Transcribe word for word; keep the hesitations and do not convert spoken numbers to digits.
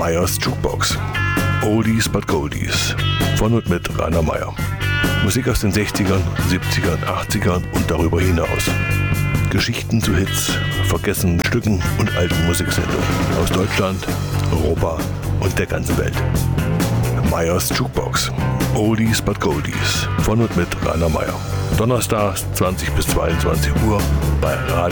Meyers Jukebox. Oldies but Goldies. Von und mit Rainer Meyer. Musik aus den sechzigern, siebzigern, achtzigern und darüber hinaus. Geschichten zu Hits, vergessenen Stücken und alten Musiksendungen aus Deutschland, Europa und der ganzen Welt. Meyers Jukebox. Oldies but Goldies. Von und mit Rainer Meyer. Donnerstags zwanzig bis zweiundzwanzig Uhr bei Radio